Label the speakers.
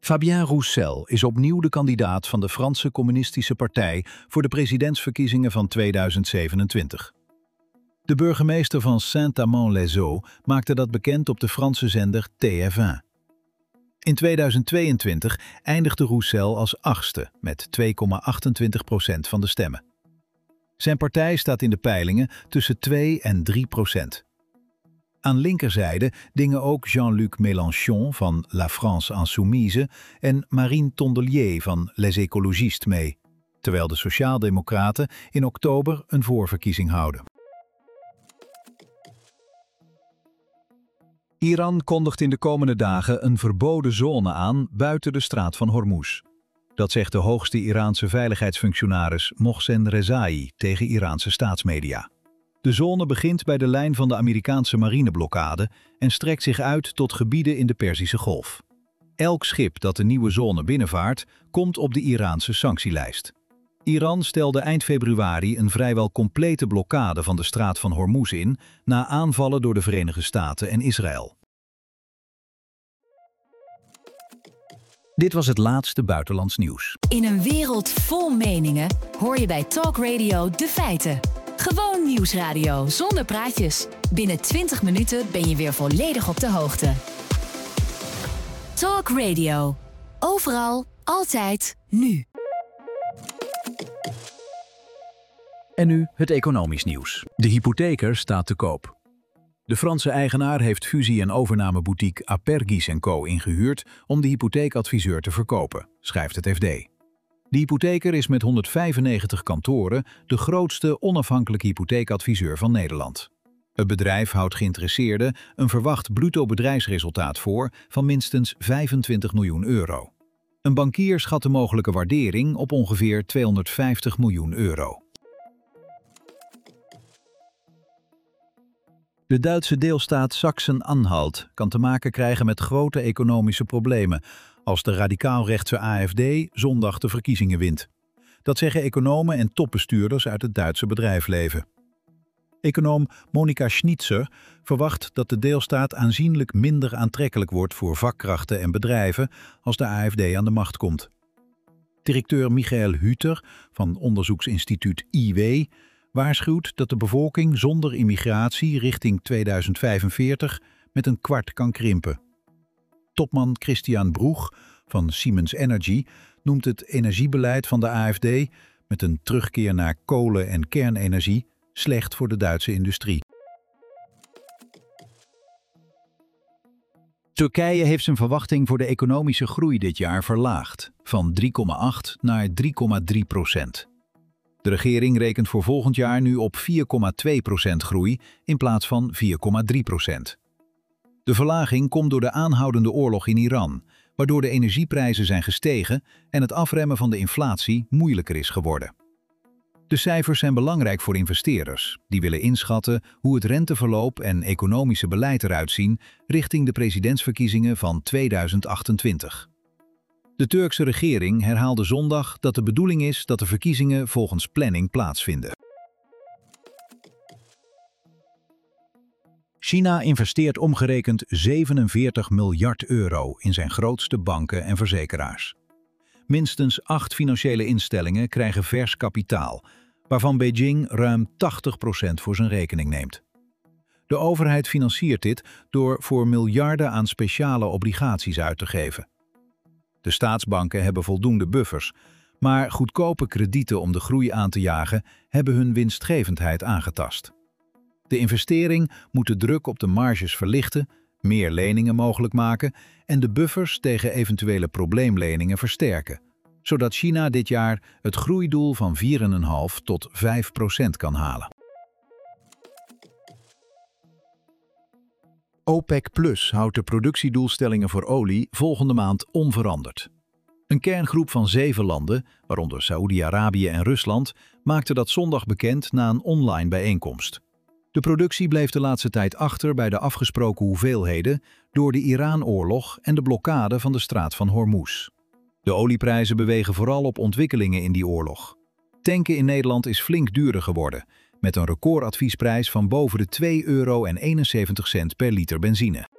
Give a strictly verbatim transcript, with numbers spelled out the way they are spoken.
Speaker 1: Fabien Roussel is opnieuw de kandidaat van de Franse Communistische Partij voor de presidentsverkiezingen van tweeduizend zevenentwintig. De burgemeester van Saint-Amand-les-Eaux maakte dat bekend op de Franse zender T F één. In tweeduizend tweeëntwintig eindigde Roussel als achtste met twee komma achtentwintig procent van de stemmen. Zijn partij staat in de peilingen tussen twee en drie procent. Aan linkerzijde dingen ook Jean-Luc Mélenchon van La France Insoumise en Marine Tondelier van Les Écologistes mee, terwijl de Sociaaldemocraten in oktober een voorverkiezing houden.
Speaker 2: Iran kondigt in de komende dagen een verboden zone aan buiten de straat van Hormuz. Dat zegt de hoogste Iraanse veiligheidsfunctionaris Mohsen Rezaei tegen Iraanse staatsmedia. De zone begint bij de lijn van de Amerikaanse marineblokkade en strekt zich uit tot gebieden in de Perzische Golf. Elk schip dat de nieuwe zone binnenvaart, komt op de Iraanse sanctielijst. Iran stelde eind februari een vrijwel complete blokkade van de straat van Hormuz in, na aanvallen door de Verenigde Staten en Israël.
Speaker 1: Dit was het laatste buitenlands nieuws.
Speaker 3: In een wereld vol meningen hoor je bij Talk Radio de feiten. Gewoon nieuwsradio zonder praatjes. Binnen twintig minuten ben je weer volledig op de hoogte. Talk Radio. Overal, altijd, nu.
Speaker 1: En nu het economisch nieuws. De hypotheker staat te koop. De Franse eigenaar heeft fusie- en overnameboutique Apergis en Co ingehuurd om de hypotheekadviseur te verkopen, schrijft het F D. De hypotheker is met honderdvijfennegentig kantoren de grootste onafhankelijke hypotheekadviseur van Nederland. Het bedrijf houdt geïnteresseerden een verwacht bruto bedrijfsresultaat voor van minstens vijfentwintig miljoen euro. Een bankier schat de mogelijke waardering op ongeveer tweehonderdvijftig miljoen euro. De Duitse deelstaat Sachsen-Anhalt kan te maken krijgen met grote economische problemen als de radicaal-rechtse A F D zondag de verkiezingen wint. Dat zeggen economen en topbestuurders uit het Duitse bedrijfsleven. Econoom Monika Schnitzer verwacht dat de deelstaat aanzienlijk minder aantrekkelijk wordt voor vakkrachten en bedrijven als de A F D aan de macht komt. Directeur Michael Hüter van onderzoeksinstituut I W waarschuwt dat de bevolking zonder immigratie richting tweeduizend vijfenveertig met een kwart kan krimpen. Topman Christian Broeg van Siemens Energy noemt het energiebeleid van de A F D met een terugkeer naar kolen- en kernenergie slecht voor de Duitse industrie. Turkije heeft zijn verwachting voor de economische groei dit jaar verlaagd, van drie komma acht naar drie komma drie procent. De regering rekent voor volgend jaar nu op vier komma twee procent groei in plaats van vier komma drie procent. De verlaging komt door de aanhoudende oorlog in Iran, waardoor de energieprijzen zijn gestegen en het afremmen van de inflatie moeilijker is geworden. De cijfers zijn belangrijk voor investeerders, die willen inschatten hoe het renteverloop en economische beleid eruit zien richting de presidentsverkiezingen van tweeduizend achtentwintig. De Turkse regering herhaalde zondag dat de bedoeling is dat de verkiezingen volgens planning plaatsvinden. China investeert omgerekend zevenenveertig miljard euro in zijn grootste banken en verzekeraars. Minstens acht financiële instellingen krijgen vers kapitaal, waarvan Beijing ruim tachtig procent voor zijn rekening neemt. De overheid financiert dit door voor miljarden aan speciale obligaties uit te geven. De staatsbanken hebben voldoende buffers, maar goedkope kredieten om de groei aan te jagen hebben hun winstgevendheid aangetast. De investering moet de druk op de marges verlichten, meer leningen mogelijk maken en de buffers tegen eventuele probleemleningen versterken, zodat China dit jaar het groeidoel van vier komma vijf tot vijf procent kan halen. OPEC Plus houdt de productiedoelstellingen voor olie volgende maand onveranderd. Een kerngroep van zeven landen, waaronder Saoedi-Arabië en Rusland, maakte dat zondag bekend na een online bijeenkomst. De productie bleef de laatste tijd achter bij de afgesproken hoeveelheden door de Iran-oorlog en de blokkade van de straat van Hormuz. De olieprijzen bewegen vooral op ontwikkelingen in die oorlog. Tanken in Nederland is flink duurder geworden, met een recordadviesprijs van boven de twee euro en eenenzeventig cent per liter benzine.